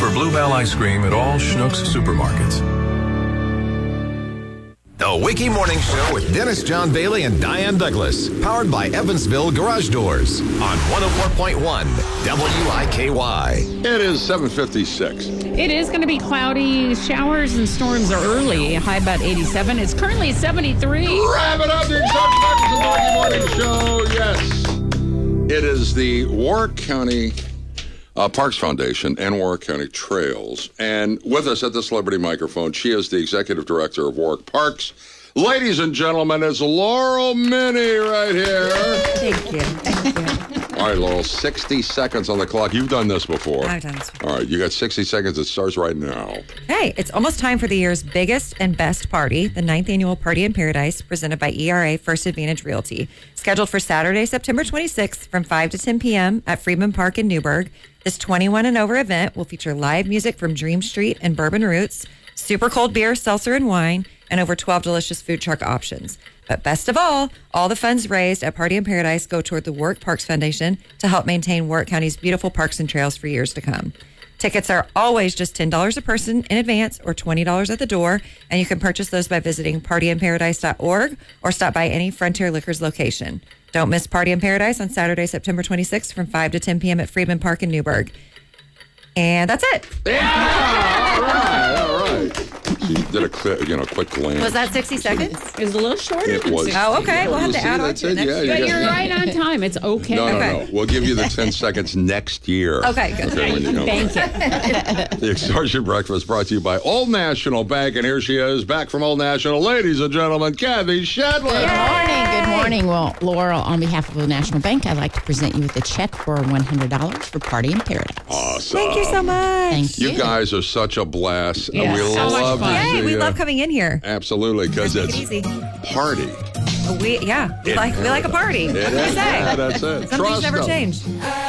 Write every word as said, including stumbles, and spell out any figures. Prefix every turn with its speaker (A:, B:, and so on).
A: for Bluebell ice cream at all Schnucks supermarkets.
B: The Wiki Morning Show with Dennis John Bailey and Diane Douglas. Powered by Evansville Garage Doors on one oh four point one W I K Y.
C: It is seven fifty-six.
D: It is going to be cloudy. Showers and storms are early. High about eighty-seven. It's currently seventy-three.
C: Wrap it up, the exciting Wiki Morning Show. Yes. It is the Warwick County uh, Parks Foundation and Warwick County Trails. And with us at the celebrity microphone, she is the executive director of Warwick Parks. Ladies and gentlemen, it's Laurel Minnie right here.
E: Thank you. Thank you.
C: All right, Laurel, sixty seconds on the clock. You've done this before.
E: I've done this before.
C: All right, you got sixty seconds. It starts right now.
E: Hey, it's almost time for the year's biggest and best party, the ninth Annual Party in Paradise, presented by E R A First Advantage Realty. Scheduled for Saturday, September twenty-sixth from five to ten p.m. at Freedman Park in Newburgh. This twenty-one and over event will feature live music from Dream Street and Bourbon Roots, super cold beer, seltzer, and wine, and over twelve delicious food truck options. But best of all, all the funds raised at Party in Paradise go toward the Warwick Parks Foundation to help maintain Warwick County's beautiful parks and trails for years to come. Tickets are always just ten dollars a person in advance or twenty dollars at the door, and you can purchase those by visiting party in paradise dot org or stop by any Frontier Liquors location. Don't miss Party in Paradise on Saturday, September twenty-sixth from five to ten p.m. at Freedman Park in Newburgh. And that's it.
C: Yeah! All right, all right. She did a quick, you know, quick glance.
E: Was that sixty seconds?
D: It was a little shorter.
C: It
D: than
C: was.
D: sixty.
E: Oh, okay. We'll have
C: You
E: to
C: see,
E: add on
C: that's
E: to it
C: it.
E: next
C: Yeah,
E: year.
C: you
D: But
C: got-
D: you're right on time. It's okay.
C: No, no,
E: Okay.
C: no. We'll give you the ten seconds next year.
E: Okay, good.
C: Okay, when you come
D: Bank
C: back.
D: it.
C: The Extortion Breakfast brought to you by Old National Bank. And here she is, back from Old National. Ladies and gentlemen, Kathy Shedlin.
F: Good morning. Good morning. Well, Laurel, on behalf of the National Bank, I'd like to present you with a check for one hundred dollars for Party in Paradise.
C: Awesome.
E: Thank you so much.
F: Thank you.
C: You guys are such a blast.
D: Yeah,
C: we
D: so much
C: love
D: fun.
C: to
E: Yay,
C: see
E: we
C: you.
E: love coming in here.
C: Absolutely, because
E: Take it
C: it's
E: easy.
C: party.
E: We, yeah, we
C: In
E: like we like a party.
C: It
E: What can I
C: is.
E: say?
C: Yeah, that's it.
E: Some things
C: Trust
E: never
C: them.
E: change.